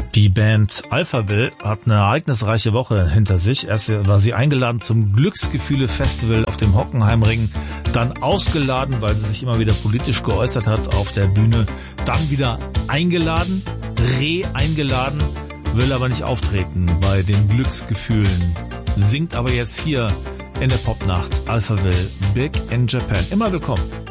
Die Band Alphaville hat eine ereignisreiche Woche hinter sich. Erst war sie eingeladen zum Glücksgefühle-Festival auf dem Hockenheimring, dann ausgeladen, weil sie sich immer wieder politisch geäußert hat auf der Bühne, dann wieder eingeladen, eingeladen, will aber nicht auftreten bei den Glücksgefühlen, singt aber jetzt hier in der Popnacht Alphaville Big in Japan. Immer willkommen.